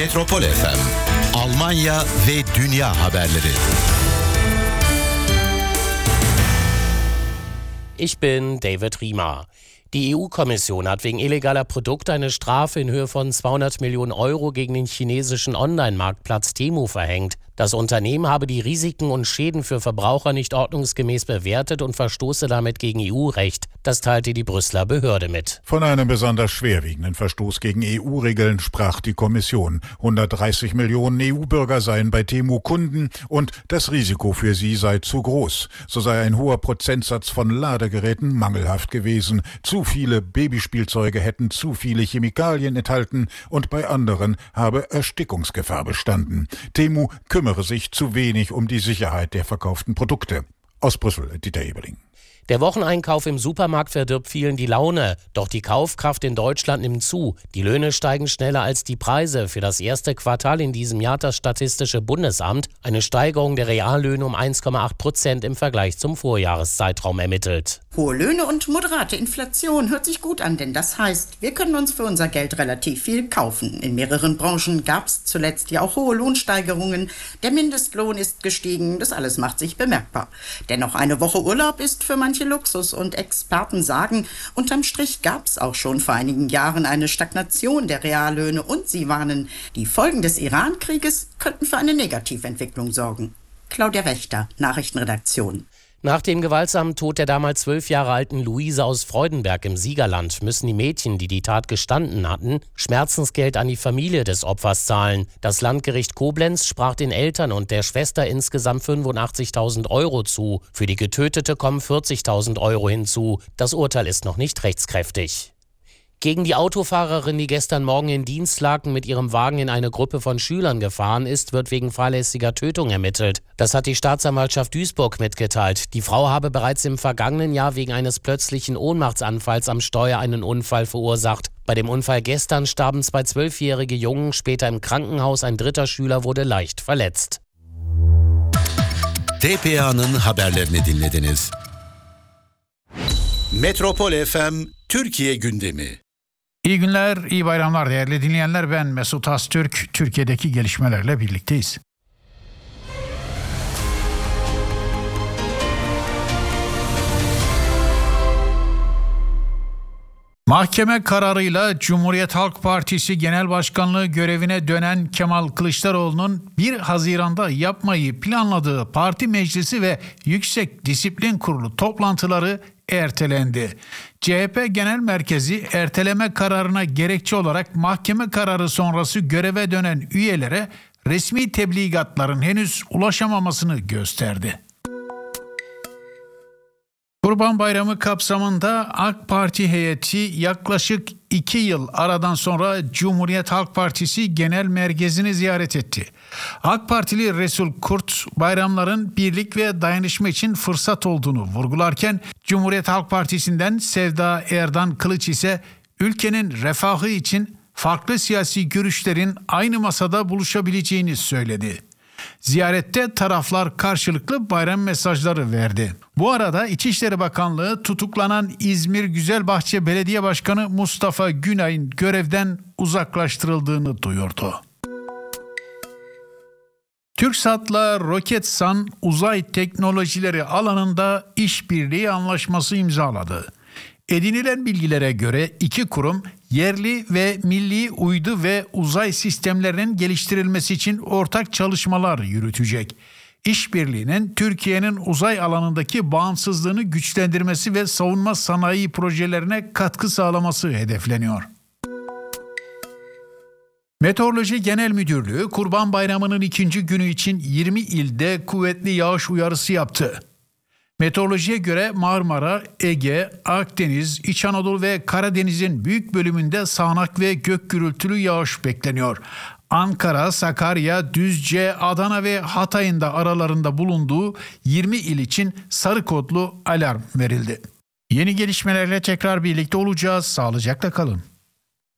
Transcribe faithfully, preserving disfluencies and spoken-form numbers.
Metropol F M, Almanya ve dünya haberleri. Ich bin David Riemer. Die E U-Kommission hat wegen illegaler Produkte eine Strafe in Höhe von zweihundert Millionen Euro gegen den chinesischen Online-Marktplatz Temu verhängt. Das Unternehmen habe die Risiken und Schäden für Verbraucher nicht ordnungsgemäß bewertet und verstoße damit gegen E U-Recht. Das teilte die Brüsseler Behörde mit. Von einem besonders schwerwiegenden Verstoß gegen E U-Regeln sprach die Kommission. hundertdreißig Millionen E U-Bürger seien bei Temu Kunden und das Risiko für sie sei zu groß. So sei ein hoher Prozentsatz von Ladegeräten mangelhaft gewesen. Zu viele Babyspielzeuge hätten zu viele Chemikalien enthalten und bei anderen habe Erstickungsgefahr bestanden. Temu kümmere sich zu wenig um die Sicherheit der verkauften Produkte. Aus Brüssel, Dieter Ebeling. Der Wocheneinkauf im Supermarkt verdirbt vielen die Laune. Doch die Kaufkraft in Deutschland nimmt zu. Die Löhne steigen schneller als die Preise. Für das erste Quartal in diesem Jahr hat das Statistische Bundesamt eine Steigerung der Reallöhne um eins Komma acht Prozent im Vergleich zum Vorjahreszeitraum ermittelt. Hohe Löhne und moderate Inflation hört sich gut an, denn das heißt, wir können uns für unser Geld relativ viel kaufen. In mehreren Branchen gab es zuletzt ja auch hohe Lohnsteigerungen. Der Mindestlohn ist gestiegen, das alles macht sich bemerkbar. Dennoch eine Woche Urlaub ist für manche Luxus und Experten sagen, unterm Strich gab es auch schon vor einigen Jahren eine Stagnation der Reallöhne und sie warnen, die Folgen des Iran-Krieges könnten für eine Negativentwicklung sorgen. Claudia Wächter, Nachrichtenredaktion. Nach dem gewaltsamen Tod der damals zwölf Jahre alten Luise aus Freudenberg im Siegerland müssen die Mädchen, die die Tat gestanden hatten, Schmerzensgeld an die Familie des Opfers zahlen. Das Landgericht Koblenz sprach den Eltern und der Schwester insgesamt fünfundachtzigtausend Euro zu. Für die Getötete kommen vierzigtausend Euro hinzu. Das Urteil ist noch nicht rechtskräftig. Gegen die Autofahrerin, die gestern Morgen in Dienstlaken mit ihrem Wagen in eine Gruppe von Schülern gefahren ist, wird wegen fahrlässiger Tötung ermittelt. Das hat die Staatsanwaltschaft Duisburg mitgeteilt. Die Frau habe bereits im vergangenen Jahr wegen eines plötzlichen Ohnmachtsanfalls am Steuer einen Unfall verursacht. Bei dem Unfall gestern starben zwei zwölfjährige Jungen, später im Krankenhaus ein dritter Schüler wurde leicht verletzt. T P A'nın haberlerini dinlediniz. Metropol F M Türkiye gündemi. İyi günler, iyi bayramlar değerli dinleyenler. Ben Mesut Astürk. Türkiye'deki gelişmelerle birlikteyiz. Mahkeme kararıyla Cumhuriyet Halk Partisi Genel Başkanlığı görevine dönen Kemal Kılıçdaroğlu'nun bir Haziran'da yapmayı planladığı parti meclisi ve Yüksek Disiplin Kurulu toplantıları ertelendi. C H P Genel Merkezi erteleme kararına gerekçe olarak mahkeme kararı sonrası göreve dönen üyelere resmi tebligatların henüz ulaşamamasını gösterdi. Kurban Bayramı kapsamında AK Parti heyeti yaklaşık iki yıl aradan sonra Cumhuriyet Halk Partisi Genel Merkezi'ni ziyaret etti. AK Partili Resul Kurt, bayramların birlik ve dayanışma için fırsat olduğunu vurgularken, Cumhuriyet Halk Partisi'nden Sevda Erdan Kılıç ise ülkenin refahı için farklı siyasi görüşlerin aynı masada buluşabileceğini söyledi. Ziyarette taraflar karşılıklı bayram mesajları verdi. Bu arada İçişleri Bakanlığı tutuklanan İzmir Güzelbahçe Belediye Başkanı Mustafa Günay'ın görevden uzaklaştırıldığını duyurdu. TürkSat'la Roketsan uzay teknolojileri alanında işbirliği anlaşması imzaladı. Edinilen bilgilere göre iki kurum yerli ve milli uydu ve uzay sistemlerinin geliştirilmesi için ortak çalışmalar yürütecek. İşbirliğinin Türkiye'nin uzay alanındaki bağımsızlığını güçlendirmesi ve savunma sanayi projelerine katkı sağlaması hedefleniyor. Meteoroloji Genel Müdürlüğü Kurban Bayramı'nın ikinci günü için yirmi ilde kuvvetli yağış uyarısı yaptı. Meteorolojiye göre Marmara, Ege, Akdeniz, İç Anadolu ve Karadeniz'in büyük bölümünde sağanak ve gök gürültülü yağış bekleniyor. Ankara, Sakarya, Düzce, Adana ve Hatay'ın da aralarında bulunduğu yirmi il için sarı kodlu alarm verildi. Yeni gelişmelerle tekrar birlikte olacağız. Sağlıcakla kalın.